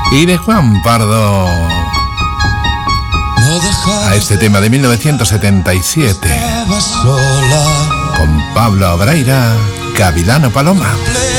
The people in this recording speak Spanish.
Y de Juan Pardo a este tema de 1977 con Pablo Obreira, Gavilano Paloma.